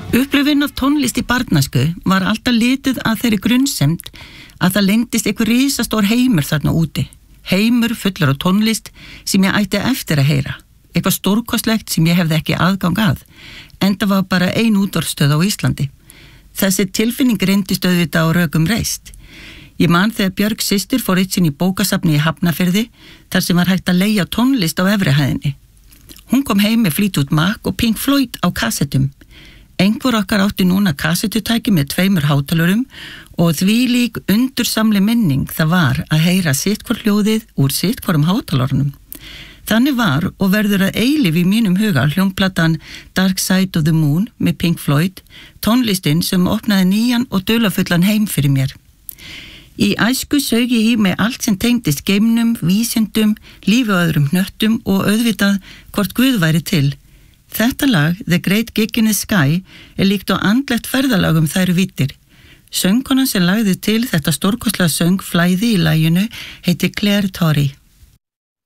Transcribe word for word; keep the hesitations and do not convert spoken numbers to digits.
Upplifun af tónlist í barnæsku var alltaf litið að þeirri grunnsemd að það leyndist einhver risastór heimur þarna úti. Heimur fullur af tónlist sem ég ætti eftir að heyra. Eitthvað stórkostlegt sem ég hefði ekki aðgang að. Enda var bara ein útvarpsstöð á Íslandi. Þessi tilfinning reyndist auðvitað á rökum reist. Ég man þegar Björg systir fór eitt sinn í bókasafni í Hafnarfirði þar sem var hægt að leigja tónlist á efri hæðinni. Hún kom heim með Fleetwood Mac og Pink Floyd á kassettum. Einhver okkar átti núna kassettutæki með tveimur hátalurum og þvílík undursamli minning það var að heyra sitthvor hljóðið úr sitthvorum hátalurunum. Þannig var og verður að eilíf í mínum huga hljómplatan Dark Side of the Moon með Pink Floyd, tónlistin sem opnaði nýjan og dularfullan heim fyrir mér. Í æsku sög ég í mig allt sem tengdist geimnum, vísindum, lífi og öðrum hnöttum og auðvitað hvort Guð væri til. Þetta lag, The Great Gig in the Sky, er líkt á andlegt ferðalag um þær víddir. Söngkonan sem lagði til þetta stórkostlega söng flæði í laginu heitir Claire Torrey.